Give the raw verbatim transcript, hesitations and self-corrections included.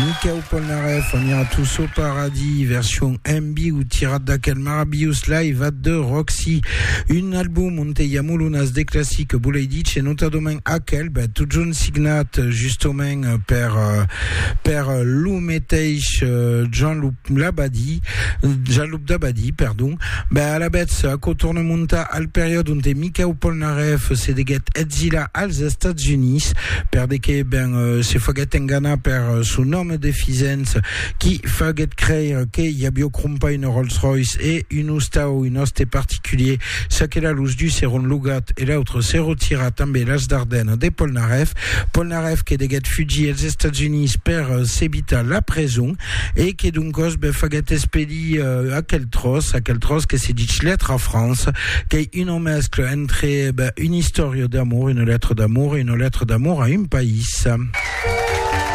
Michael Polnareff, on ira tous au paradis, version M B ou tirade d'Akel Marabius live à de Roxy. Un album on te yamulunas des classiques Boulaidic et notamment Akel, ben tout jeune signat justement per per Loumeteish Jean-Loup Labadi, Jean-Loup Dabadi, pardon. Ben à la bête à contournement à la période où te Michael Polnareff c'est des get Edzila als États-Unis, per de que ben c'est faget engana per son nom de Fizens qui faget créer que y a bio crumpa une Rolls-Royce et une Ustao une hoste particulier ça qu'est la louche du Seron Lugat et l'autre c'est retira també l'As d'Ardennes des Polnareff Polnareff qui est des gars Fuji aux États-Unis per Sebita la prison et qui est donc ben faget espédi euh, à quel trosse à quel trosse que c'est dit lettre à France qui est une mescle entre ben, une histoire d'amour une lettre d'amour et une lettre d'amour à un pays.